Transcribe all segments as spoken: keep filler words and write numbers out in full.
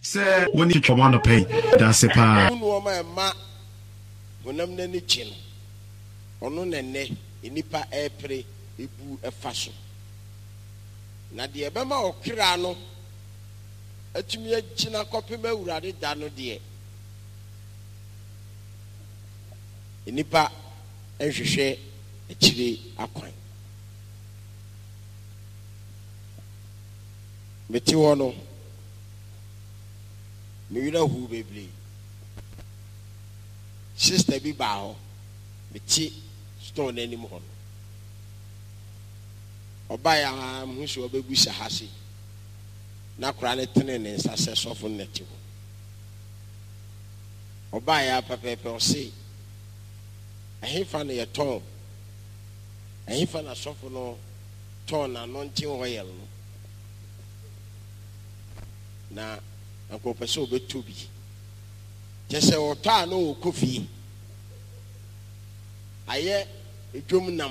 Say when you want to pay, that's a pa. No my ma when I'm nani chin. Ono nene inipa epre ebu efaso. Na de ebema okra no atumi agina kopema urade da no de. Inipa ehwehwe akire akwan. Meti wono me wira hu bebre. Sister bi ba ho meti store n'anim ho. Oba ya mhusu obebusa hase. Na kura ne tene ne nsase sofo neti ho. Oba ya papepe o se ahefa na ye ton. Ahefa na sofo no ton na no ntin oil no. Na akopese obetubi. Jese ota no kofi. Aye edwom nam.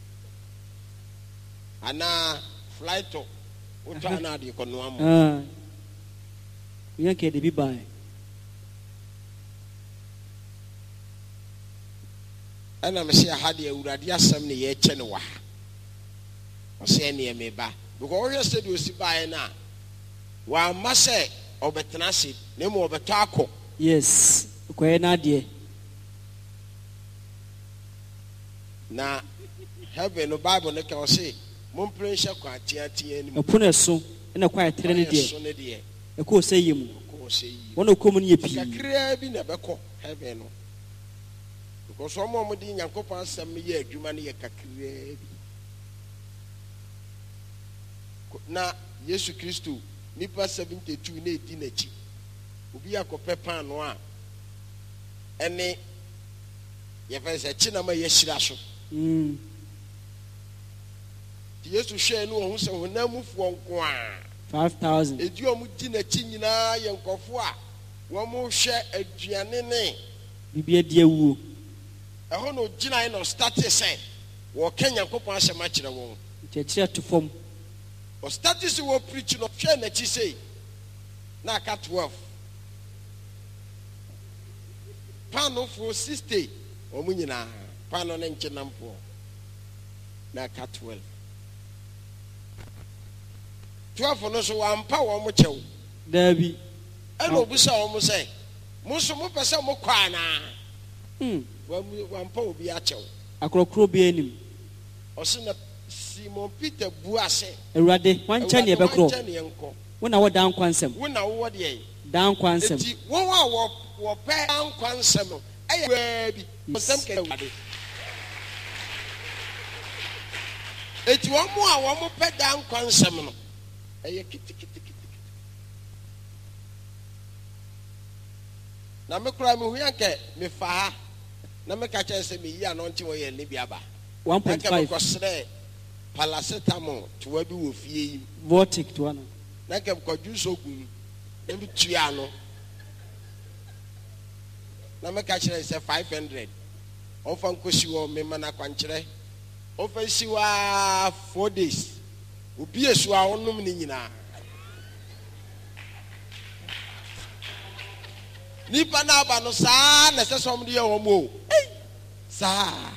Ana flighto ota na de kono am. Ah. Yan ke de bi bai. Ana me se ha de awurade asem ne ye che ne wa. O se ne me ba. Because we said we si bai na. Wa mase obetena se ne mo obeto akọ. Yes, kwe na de. Na heaven no Bible ne ka say mon pressure kwa tia tia ni. Opuna so na kwa tere ne de. So ne de. E ko se yemu. Ko se yi. Wono ko mu ne pi. Kakra bi na beko heaven no. Because some mo di Nyankopon asem ye adwuma ne ye kakra bi. Na Yesu Kristo nipa seventy-two na edi na chi. Obi akope pan no a ene ye fa se chi na ma ye hira so. Mm. Ti Yesu hwe no ho se honamufo nko a five thousand. edi o mu di na chi nyina ye nkofo a wo mu hwe aduane ne Bibia di awuo. Eho no gina no start say wo Kenya Nyankopon asema kire wo. Chechire to form. O start say wo preach no hwe na chi say na ka twelve. Pano for sixty o mu nyina pano ne nkenampo na ka twelve. twelve no so ampa wo mo chew. Dabi. E no busa wo mo say mo so mo pese mo kwa na. Hmm. Wampa obi achew. Akrokro bi anim. O se na Simon Peter buase. Ewurade, wancha ne ebekro. Wona wo dan kwansem. Wona wo de. Dan kwansem. Enti wo wa wo wo pe dan kwansem no. Eye bi. Kwansem ke Ewurade. Eti wo mo a wo mo pe dan kwansem no. Eye kiti kiti kiti. Na me kura me hu yanke me fa ha. Na me ka che se me yi anonti wo ye ne biaba. one point five. Paracetamol to we be wo fie. Vortic to one. Na ke ko juice ogun. Na bi tua no. Na me ka che se five hundred. On fa nkosi wo me mana kwankere. On fa si wa four days. Obi esu a onum ni nyina. Nipa na aba no saa na se som de ye wo mo. Saa.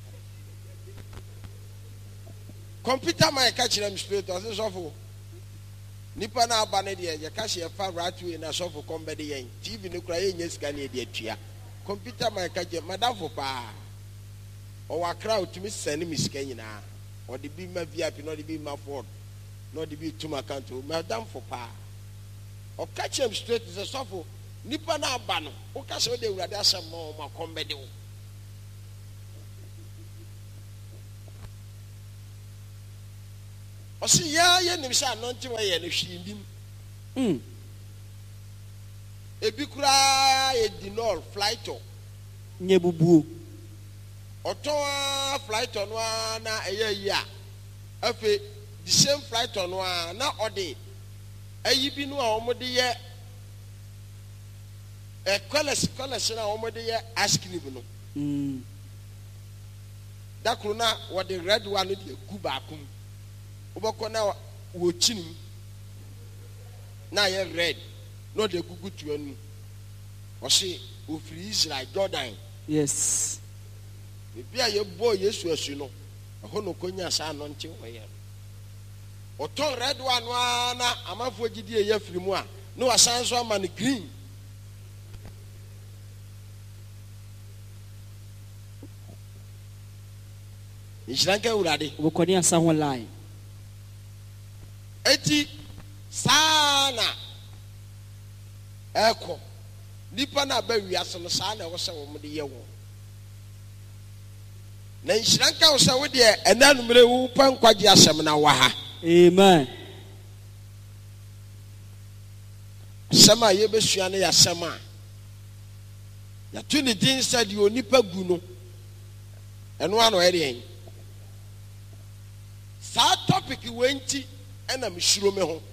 Computer man catch them straight as a shuffle. Nipa na aba ne de ye catch ye fa right way na shuffle come be de yen. T V no kra ye nya sika ne de atua. Computer man catch madam for pa. O wa crowd to me send me sika nyina. O de bi ma V I P no de bi ma Ford. No de bi to my account madam for pa. O catch him straight as a shuffle. Nipa na aba no. O catch o de urade asem mo ma come be de wo. O si ya ye nim sha anonti wa ye no hwindim. Mm. Ebi kura e dinol flighto. Nye bubuo. Oton flighto no na eye yi a. Afi the same flighto no na ode ayi bi no a omo de ye e kwales kwales na omo de ye ice cream no. Mm. Da kru na what the red one de gu ba kum. Oboko na wo chinim na ye red no de gugu to anu o se ofiri Israel Jordan yes bia ye boy Yesu asu no ho no konya sa no nche hoye o ton red one na amafo gidi e yafiri mu a no asan so ama ne green Ishranke urade obokoni asa ho line eti sana eko nipa na ba wiase no sana wo se wo mo de ye wo na Ishranke wo se wo de enanumre wo pan kwaje asem na wa ha amen sama ye besua na ya sama ya tuni din said yo nipa gu no eno ano ere sa topic wenti ena mishiro me ho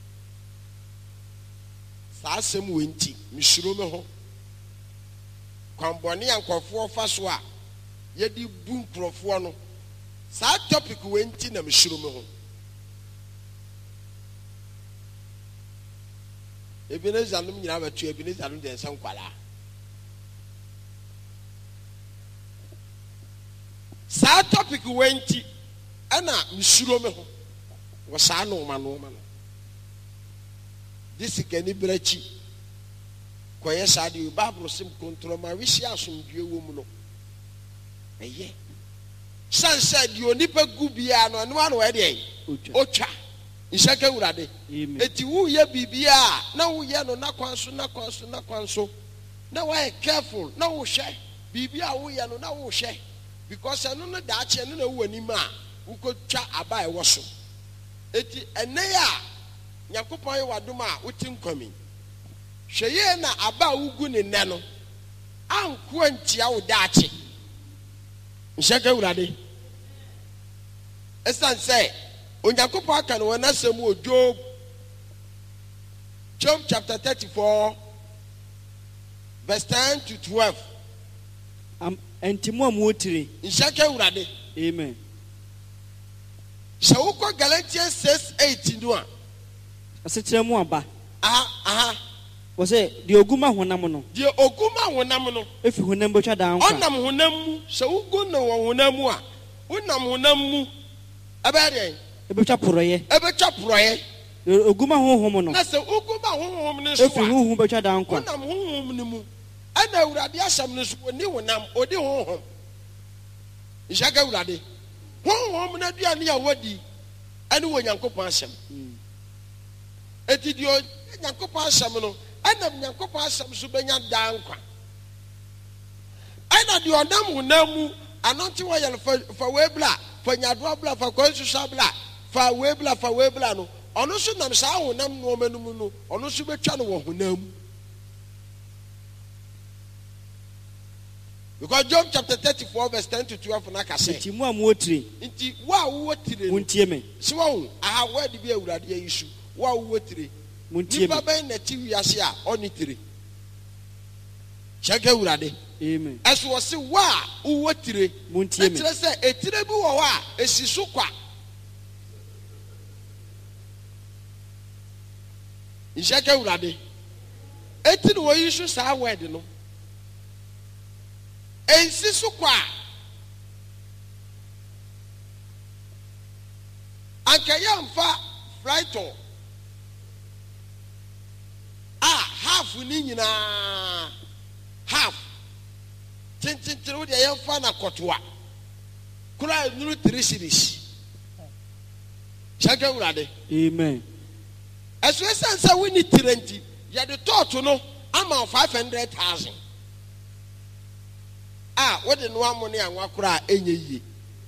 sa asem wenti mishiro me ho kwambone yankofo fa so a ye di bu nkrofo no sa topic wenti na mishiro me ho Ebenezer no nyina batu Ebenezer no de nsan kwala sa topic wenti ana misuro me ho wo sa no ma no ma no this kani brachi koye sa de Bible sim control ma wishi asomdue wo mu no eye san sa di onipa gu bia no no ano e de otwa Ishake urade eti wu ye bibia na wu ye no na kwanso na kwanso na kwanso na why careful na wu hwe bibia wu ye no na wu hwe because anu no da ache no na wu anima wu ko twa aba e wo so eti ene ya Yakopon ye wadom a wuti nkomi hwe ye na aba wugu ne ne no anko antia wo da ache Ishake urade esan say Onyankopon aka no na asem o Job Job chapter thirty-four verse ten to twelve am entimu amotire Ishake urade amen Shawuko Galatians six eight no a asekire mu aba aha aha wo se de oguma honam no de oguma honam no efi honam betwa dan kwa onam honam mu shawugo no honam mu a onam honam mu abere ebetwa poroye ebetwa poroye oguma honhom no na se oguma honhom ne so efi honhom betwa dan kwa onam honhom ne mu ana awurade asam ne so oni honam odi honhom Ishake urade honhom na duane ya wadi ani wo Nyankopon asam eti dio Nyankopon asam no ana Nyankopon asam so benya dan kwa ana dio nam honam mu anonti wo yel fa webla fa nyadro bla fa konsusa bla fa webla fa webla no ono so nam sa honam no manum no ono so betwa no wo honam because Job chapter thirty-four verse ten to twelve na ka say entimu amotire nti wa wo tire muntie me se wo aha word bi awurade yisu wa wo tire muntie me nipa ben na ti wiase a oni tire Ishake urade amen as was say wa wo tire muntie me tire say etire bi wo wa esi so kwa Ishake urade eti no yisu sa word no ensi so kwa anka yamfa frighton ah half ni nyina half tintintin wo de yamfa na kotwa kura nuru three series Ishake urade amen eso esansa wini tirenti ya de tot no ama five hundred thousand ah what the no amone anwa kura enye yie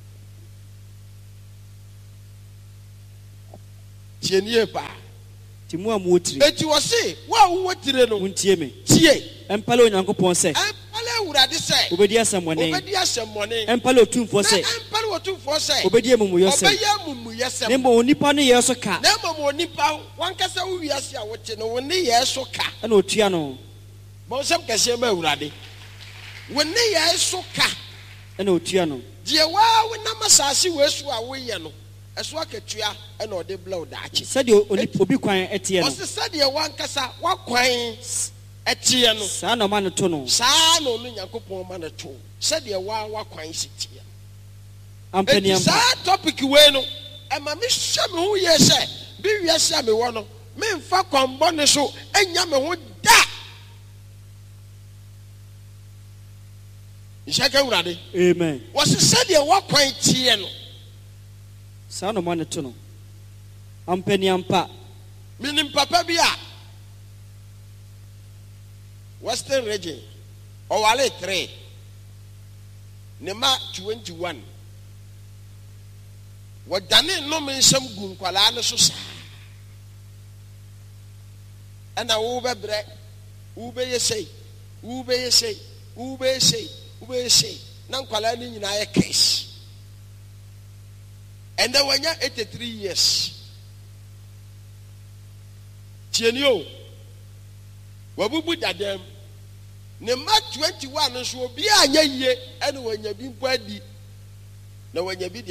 tienie pa timu amotire eti wo se wa wo tire no muntie me tie empale Onyankopon se empale awurade se obedi asemone obedi asemone empale otumfo se empale otumfo se obedi amumuyo se obedi amumuyo se nembo onipa no ye so ka nembo onipa wankasa wo wiase a wote no wo ne ye so ka na otua no mo sem kase ma awurade wo ne ye so ka na otua no die wa wo na masase we so a wo ye no ɛso akatua ɛna ɔde blow daakye sɛdeɛ obi kwan ɛteɛ no ɔse sɛdeɛ wankasa wakwan ɛteɛ no saa na ɔma no to no saa na ɔno Nyankopɔn ma no to sɛdeɛ wa wakwan si teɛ ampaniampa saa topic wei no ɛma me hwɛ me ho yɛ sɛ bi wiase a mewɔ no memfa kɔmbɔ ne so anya me ho da nhyɛ ka Awurade amen wɔse sɛdeɛ wakwan teɛ no saa na ɔma no to no ampaniampa menim papa bi a Western region ɔwale three ne ma twenty-one wɔdane nnome nsɛm gu nkwalaa no so saa ɛna wobɛbrɛ wobɛyɛ sei wobɛyɛ sei wobɛyɛ sei wobɛyɛ sei na nkwalaa no nyinaa yɛ case and then when you're eighty-three years tieni o wabubu dadam ne ma twenty-one nso obi anya yie ɛna wanya bi mpo adi na wanya bi